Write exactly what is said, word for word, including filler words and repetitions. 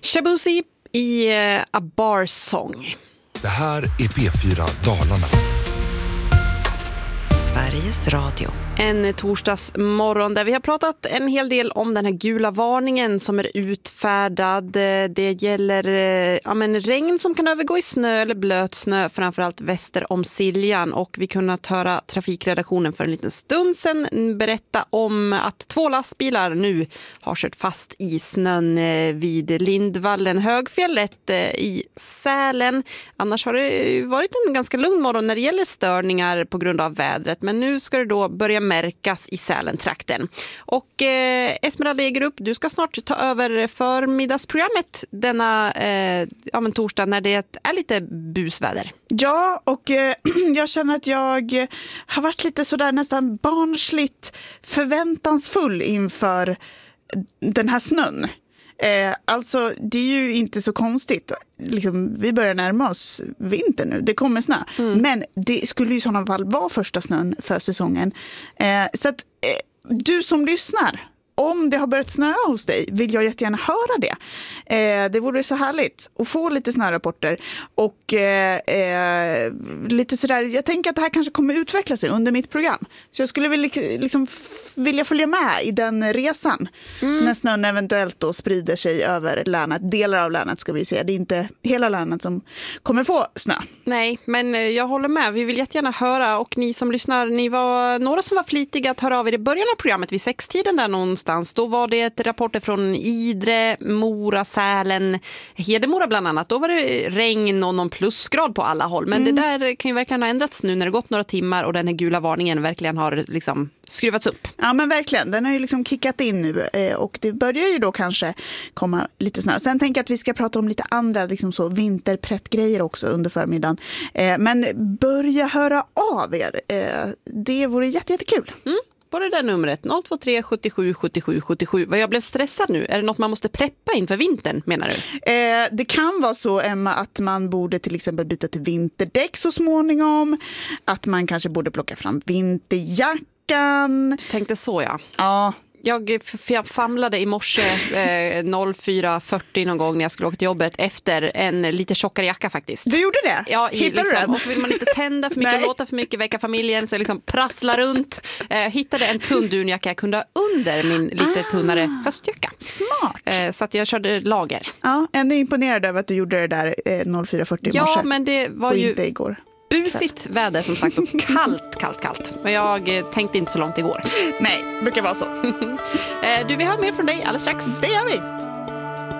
Shabuzi i uh, A Bar Song. Det här är P fyra Dalarna. Sveriges Radio. En torsdagsmorgon där vi har pratat en hel del om den här gula varningen som är utfärdad. Det gäller ja, men regn som kan övergå i snö eller blöt snö, framförallt väster om Siljan. Och vi kunde höra trafikredaktionen för en liten stund sedan berätta om att två lastbilar nu har kört fast i snön vid Lindvallen, Högfjället i Sälen. Annars har det varit en ganska lugn morgon när det gäller störningar på grund av vädret. Men nu ska det då börja märkas i Sälen-trakten. Och eh, Esmeralda Egerup, du ska snart ta över förmiddagsprogrammet denna eh, ja, men torsdag när det är lite busväder. Ja, och eh, jag känner att jag har varit lite sådär nästan barnsligt förväntansfull inför den här snön. Eh, alltså det är ju inte så konstigt, liksom, vi börjar närma oss vinter nu, det kommer snö, mm. men det skulle ju i sådana fall vara första snön för säsongen. Eh, så att eh, du som lyssnar, om det har börjat snöa hos dig vill jag jättegärna höra det. Eh, det vore så härligt att få lite snörapporter och eh, eh, lite sådär, jag tänker att det här kanske kommer utveckla sig under mitt program. Så jag skulle vilja, liksom, f- vilja följa med i den resan mm. när snön eventuellt då sprider sig över länet. Delar av länet ska vi säga, det är inte hela länet som kommer få snö. Nej, men jag håller med, vi vill jättegärna höra, och ni som lyssnar, ni var några som var flitiga att höra av er i början av programmet vid sextiden där någonstans. Då var det ett rapporter från Idre, Mora, Sälen, Hedemora bland annat. Då var det regn och någon plusgrad på alla håll. Men mm. det där kan ju verkligen ha ändrats nu när det gått några timmar och den här gula varningen verkligen har liksom skruvats upp. Ja, men verkligen. Den har ju liksom kickat in nu och det börjar ju då kanske komma lite snö. Sen tänker jag att vi ska prata om lite andra liksom så vinterpreppgrejer också under förmiddagen. Men börja höra av er. Det vore jätte, jättekul. Mm. På det där numret noll två tre sjuttiosju sjuttiosju sjuttiosju. Vad jag blev stressad nu. Är det något man måste preppa inför vintern, menar du? Eh, det kan vara så, Emma, att man borde till exempel byta till vinterdäck så småningom. Att man kanske borde plocka fram vinterjackan. Tänkte så, ja. Ja. Jag famlade i morse eh, fyra fyrtio någon gång när jag skulle åka till jobbet efter en lite tjockare jacka faktiskt. Du gjorde det? Ja, i, hittade liksom, du den? Och så vill man inte tända för mycket och låta för mycket, väcka familjen, så jag liksom prasslar runt. Eh, hittade en tunn dunjacka jag kunde ha under min lite ah, tunnare höstjacka. Smart. Eh, så att jag körde lager. Ja, ändå imponerad över att du gjorde det där eh, fyra fyrtio i morse. Ja, men det var och ju... inte igår. Busigt väder som sagt och kallt, kallt, kallt. Men jag tänkte inte så långt igår. Nej, det brukar vara så. Du, vi hör mer från dig alldeles strax. Det gör vi.